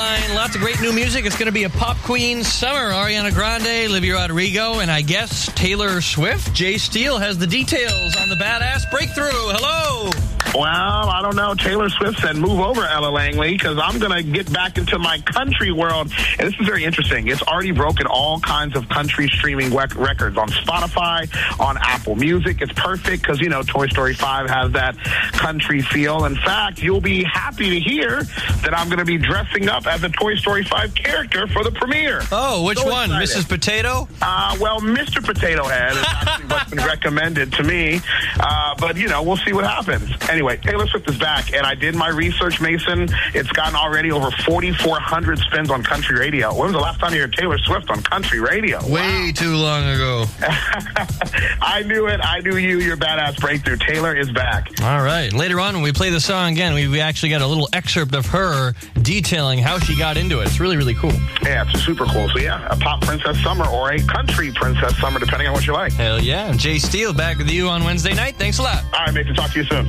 line. Lots of great new music. It's going to be a pop queen summer. Ariana Grande, Olivia Rodrigo, and I guess Taylor Swift. Jay Steele has the details on the Badass Breakthrough. Hello. Well, I don't know. Taylor Swift said, move over, Ella Langley, because I'm going to get back into my country world. And this is very interesting. It's already broken all kinds of country streaming records on Spotify, on Apple Music. It's perfect because, you know, Toy Story 5 has that country feel. In fact, you'll be happy to hear that I'm going to be dressing up as a Toy Story 5 character for the premiere. Oh, which So one? excited. Mrs. Potato? Well, Mr. Potato Head is actually what's been recommended to me. But, you know, we'll see what happens. Anyway, Taylor Swift is back, and I did my research, Mason. It's gotten already over 4,400 spins on country radio. When was the last time you heard Taylor Swift on country radio? Way too long ago. I knew it. I knew you. Your Badass Breakthrough. Taylor is back. All right. Later on, when we play the song again, we actually got a little excerpt of her detailing how she got into it. It's really, really cool. Yeah, it's super cool. So, yeah, a pop Princess Summer or a country Princess Summer, depending on what you like. Hell yeah. Jay Steele back with you on Wednesday night. Thanks a lot. All right, mate. Talk to you soon.